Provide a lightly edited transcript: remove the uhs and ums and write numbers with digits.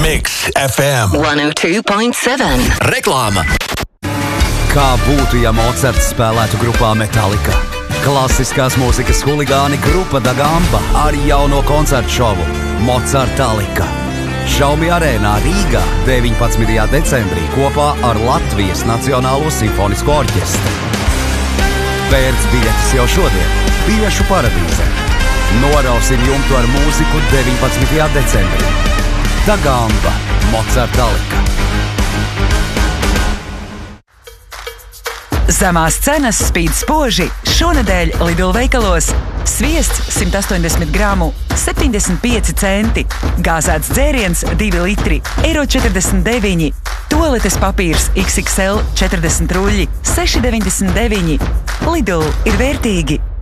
Mix FM 102.7. Reklāma. Kā būtu, ja Mocarts spēlētu grupā Metallica? Klasiskās mūzikas huligāni grupa Da Gamba ar jauno koncertu šovu Mocartalika. Šaumi arēnā Rīgā 19. decembrī kopā ar Latvijas Nacionālo simfonisko orķestri. Pērc biļetes jau šodien Biešu paradīzē. Norausim jumtu ar mūziku 19. decembrī. Da Gamba, Mocartalika. Zemās cenas spīd spoži šonedēļ Lidl veikalos. Sviests 180 gramu 75 centi, gāzēts dzēriens 2 litri €49, toaletes papīrs XXL 40 ruļļi 6,99. Lidl ir vērtīgi.